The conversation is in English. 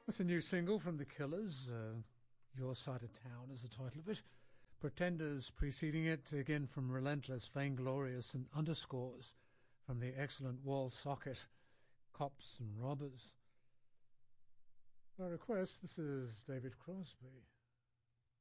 It's a new single from The Killers. Your Side of Town is the title of it. Pretenders preceding it, again from Relentless, Vainglorious, and Underscores from the excellent Wall Socket, Cops and Robbers. By request, this is David Crosby.